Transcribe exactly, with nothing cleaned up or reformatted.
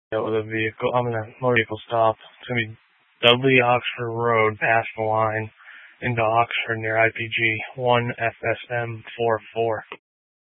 with a vehicle. I'm in a motor vehicle stop. It's gonna be Dudley Oxford Road, past the line into Oxford near I P G one F S M four four.